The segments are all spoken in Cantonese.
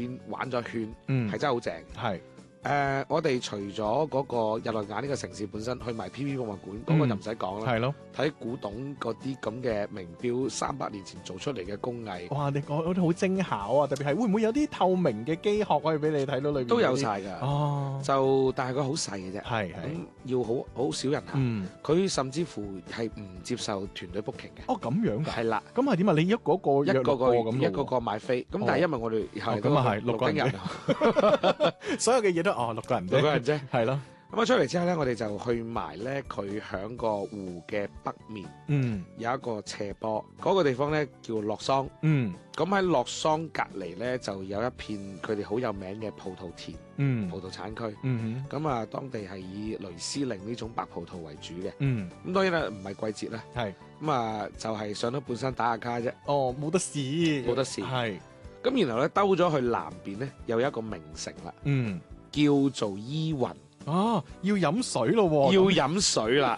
邊玩咗一圈， 嗯係真係好正。 係我哋除咗嗰個日內瓦呢個城市本身去埋 PP 博物館，嗰、個就唔使講啦。 係咯， 睇古董嗰啲咁嘅名錶，300年前做出嚟嘅工藝哇！你講嗰啲好精巧啊，特別係會唔會有啲透明嘅機殼可以俾你睇到裏邊都有嗰啲晒㗎。 哦， 但係佢好細嘅啫， 係咁要好少人行。佢甚至乎係唔接受團隊 booking 嘅。 哦咁樣㗎， 係啦， 咁係點啊？你一個個約六個咁一個個買飛，咁但係因為我哋係咁啊係六個人人， 所有嘅嘢都六個人啫， 六個人啫。 係咯， 咁啊出嚟之後咧，我哋就去埋咧佢響個湖嘅北面有一個斜坡，嗰個地方咧叫洛桑。咁喺洛桑隔離咧就有一片佢哋好有名嘅葡萄田、葡萄產區。咁啊，當地係以雷司令呢種白葡萄為主嘅。咁當然啦，唔係季節啦。 係咁啊，就係上到半山打下卡啫。 哦，冇得試， 冇得試。 係咁然後咧兜咗去南邊咧，又有一個名城啦。叫做依雲。 啊，要飲水咯喎， 要飲水啦。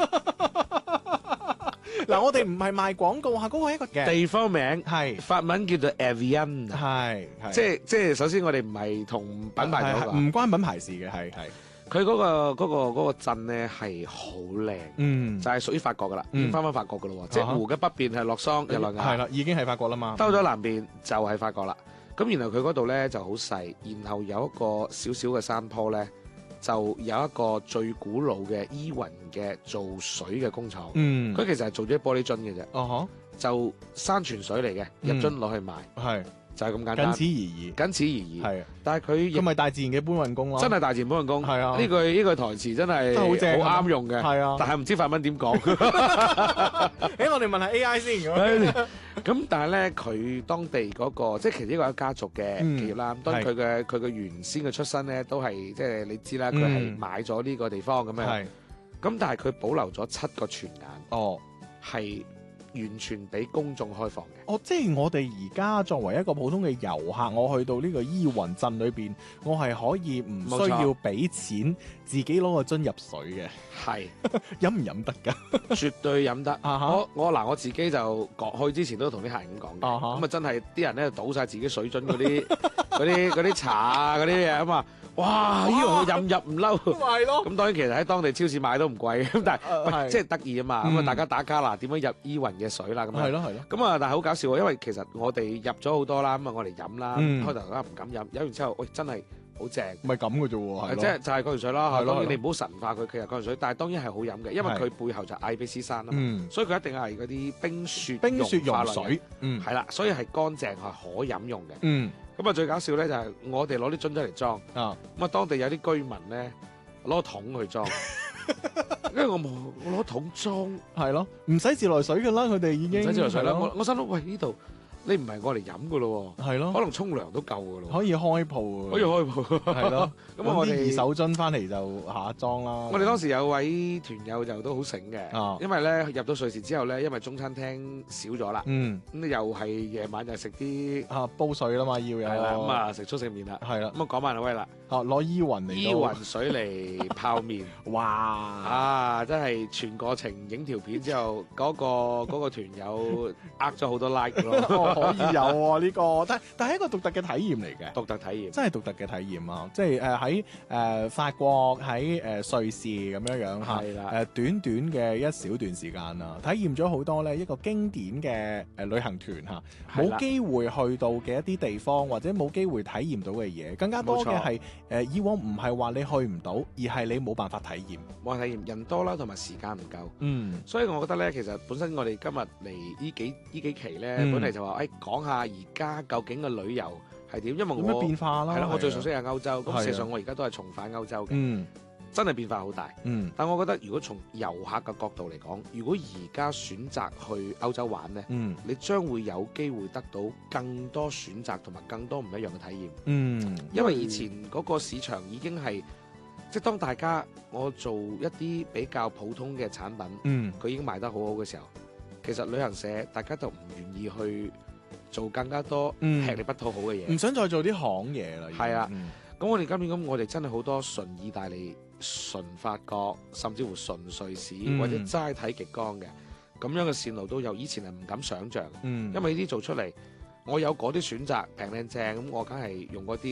嗱，我哋唔係賣廣告啊，嗰個係一個地方名， 係法文叫做 Evian， 係即係首先我哋唔係同品牌嗰個， 唔關品牌事嘅，係佢嗰個鎮咧係好靚，就係屬於法國噶啦，已經翻法國噶咯喎，即係湖嘅北邊係洛桑、日內瓦， 係啦，已經係法國啦嘛， 兜咗南邊就係法國啦。咁然後佢嗰度咧就好細，然後有一個少少嘅山坡咧。就有一個最古老嘅依雲嘅做水嘅工廠，佢其實係做咗啲玻璃樽嘅啫，就山泉水嚟嘅，入樽攞去賣，係就係咁簡單，僅此而已，係。但係佢咪大自然嘅搬運工咯， 真係大自然搬運工，係啊！呢句台詞真係好正， 好啱用嘅，係啊！但係唔知法文點講， 我哋問下 AI 先咁但係咧，佢當地嗰個即係其實呢個係一家族嘅企業啦。當然佢嘅原先嘅出身咧，都係即係你知啦，佢係買咗呢個地方咁樣。咁但係佢保留咗7個泉眼，係完全俾公眾開放嘅。 即係我哋而家作為一個普通嘅遊客，我去到呢個依雲鎮裏邊，我係可以唔需要俾錢，自己攞個樽入水嘅。 係飲唔飲得㗎？ 絕對飲得。我自己就去之前都同啲客人咁講嘅。咁啊真係啲人咧倒晒自己水樽嗰啲茶啊嗰啲嘢啊嘛。哇！呢個飲入唔嬲。係咯。咁當然其實喺當地超市買都唔貴，咁但係即係得意啊嘛。咁啊大家打卡啦，點樣入依雲嘅水啦咁樣。係咯。咁啊但係好搞笑喎，因為其實我哋入咗好多啦，咁啊我哋飲啦，開頭唔敢飲，飲完之後喂真係好正。咪咁嘅啫喎，即係就係嗰條水啦。當然你唔好神化佢，其實嗰條水，但係當然係好飲嘅，因為佢背後就艾比斯山啊嘛，所以佢一定係嗰啲冰雪融水，係啦，所以係乾淨係可飲用嘅。咁啊最搞笑咧就係我哋攞啲樽仔嚟裝，咁啊當地有啲居民咧攞桶去裝，因為我攞桶裝，係咯，唔使自來水噶啦，佢哋已經唔使自來水啦。我心諗喂，呢度你唔係我嚟飲噶咯，係咯，可能沖涼都夠噶咯，可以開鋪，係咯。咁我哋二手樽翻嚟就下裝啦。我哋當時有位團友就都好醒嘅，因為咧入到瑞士之後咧，因為中餐廳少咗啦，咁又係夜晚就食啲煲水啦嘛，要有咁啊食粗食麵啦，係啦。咁啊講埋啦威啦，攞依雲水嚟泡麵，哇真係全過程影條片之後，嗰個團友咗好多 like 咯。可以有喎呢個，但係一個獨特嘅體驗嚟嘅，獨特體驗，真係獨特嘅體驗啊！即係喺法國喺瑞士咁樣嚇，短短嘅一小段時間啊，體驗咗好多咧一個經典嘅旅行團嚇，冇機會去到嘅一啲地方，或者冇機會體驗到嘅嘢，更加多嘅係以往唔係話你去唔到，而係你冇辦法體驗，冇體驗，人多啦，同埋時間唔夠，所以我覺得咧，其實本身我哋今日嚟呢幾期咧，本嚟就話講下而家究竟嘅旅遊係點，因為我有咩變化啦？係啦，我最熟悉係歐洲，咁事實上我而家都係重返歐洲嘅，真係變化好大。但我覺得如果從遊客嘅角度嚟講，如果而家選擇去歐洲玩呢，你將會有機會得到更多選擇同埋更多唔一樣嘅體驗。因為以前嗰個市場已經係，即係當大家我做一啲比較普通嘅產品，佢已經賣得好好嘅時候，其實旅行社大家就唔願意去做更加多吃力不討好嘅嘢，唔想再做啲行嘢啦。係啊，咁我哋今年咁，我哋真係好多純意大利、純法國，甚至乎純瑞士，或者齋睇極光嘅咁樣嘅線路都有。以前係唔敢想像，因為呢啲做出嚟，我有嗰啲選擇平靚正，咁我梗係用嗰啲。